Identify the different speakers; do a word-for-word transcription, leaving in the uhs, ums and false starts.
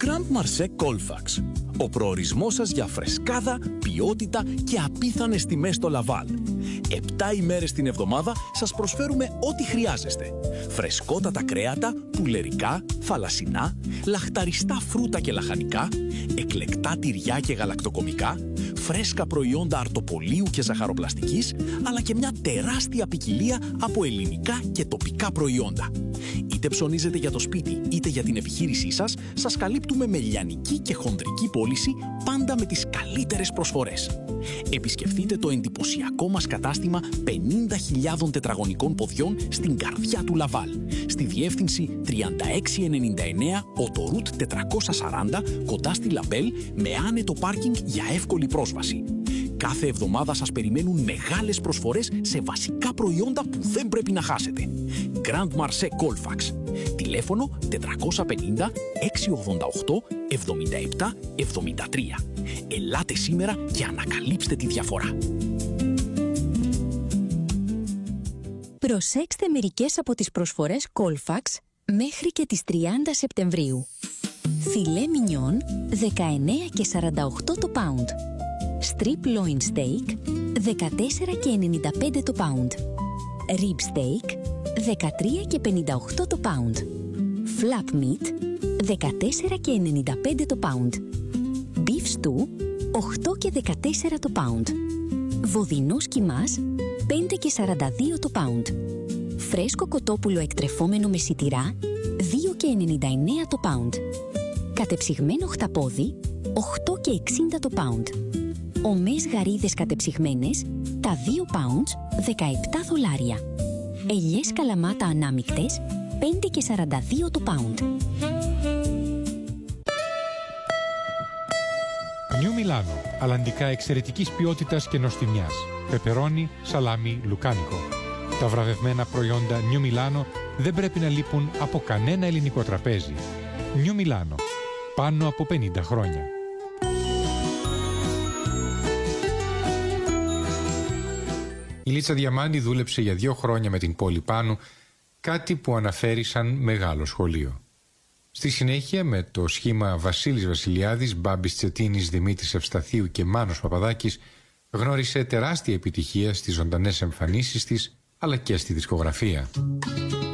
Speaker 1: Grand Marché Colfax. Ο προορισμός σας για φρεσκάδα, ποιότητα και απίθανες τιμές στο Λαβάλ. Επτά ημέρες την εβδομάδα σας προσφέρουμε ό,τι χρειάζεστε. Φρεσκότατα κρέατα, πουλερικά, θαλασσινά, λαχταριστά φρούτα και λαχανικά, εκλεκτά τυριά και γαλακτοκομικά, φρέσκα προϊόντα αρτοπολίου και ζαχαροπλαστικής, αλλά και μια τεράστια ποικιλία από ελληνικά και τοπικά προϊόντα. Είτε ψωνίζετε για το σπίτι είτε για την επιχείρησή σας, σας καλύπτουμε με λιανική και χονδρική πώληση, πάντα με τις καλύτερες προσφορές. Επισκεφτείτε το εντυπωσιακό μας κατάστημα πενήντα χιλιάδων τετραγωνικών ποδιών στην καρδιά του Λαβάλ, στη διεύθυνση τριάντα έξι ενενήντα εννέα Οτορούτ τετρακόσια σαράντα, κοντά στη Λαμπέλ, με άνετο πάρκινγκ για εύκολη πρόσβαση. Κάθε εβδομάδα σας περιμένουν μεγάλες προσφορές σε βασικά προϊόντα που δεν πρέπει να χάσετε. Grand Marché Colfax. Τηλέφωνο τετρακόσια πενήντα εξακόσια ογδόντα οκτώ εβδομήντα επτά εβδομήντα τρία. Ελάτε σήμερα και ανακαλύψτε τη διαφορά.
Speaker 2: Προσέξτε μερικές από τις προσφορές Colfax μέχρι και τις τριάντα Σεπτεμβρίου. Φιλέ μινιόν δεκαεννέα και σαράντα οκτώ το pound. Strip loin steak δεκατέσσερα και ενενήντα πέντε το pound. Rib steak δεκατρία και πενήντα οκτώ το pound. Flap meat δεκατέσσερα και ενενήντα πέντε το pound. Beef stew οκτώ και δεκατέσσερα το pound. Βοδινός κιμάς πέντε και σαράντα δύο το pound. Φρέσκο κοτόπουλο εκτρεφόμενο με σιτηρά δύο και ενενήντα εννέα το pound. Κατεψυγμένο χταπόδι οκτώ και εξήντα το pound. Ομές γαρίδες κατεψυγμένες τα δύο pounds δεκαεπτά δολάρια. Ελιές καλαμάτα ανάμικτες πέντε και σαράντα δύο το pound.
Speaker 3: Νιου Μιλάνο, αλλαντικά εξαιρετικής ποιότητας και νοστιμιάς. Πεπερόνι, σαλάμι, λουκάνικο. Τα βραβευμένα προϊόντα Νιου Μιλάνο δεν πρέπει να λείπουν από κανένα ελληνικό τραπέζι. Νιου Μιλάνο, πάνω από πενήντα χρόνια. Η Λίτσα Διαμάντη δούλεψε για δύο χρόνια με την πόλη Πάνου, κάτι που αναφέρει σαν μεγάλο σχολείο. Στη συνέχεια, με το σχήμα Βασίλης Βασιλιάδης, Μπάμπης Τσετίνης, Δημήτρης Ευσταθίου και Μάνος Παπαδάκης, γνώρισε τεράστια επιτυχία στις ζωντανές εμφανίσεις της, αλλά και στη δισκογραφία.